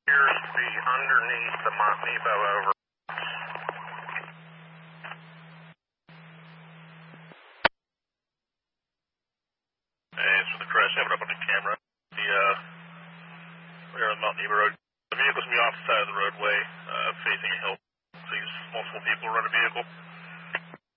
appears to be underneath the Montnebo over. Hey, it's for the crash. Have it up on the camera. We're on Mount Nebo Road. The vehicle's on the opposite side of the roadway, facing a hill. So multiple people run a vehicle.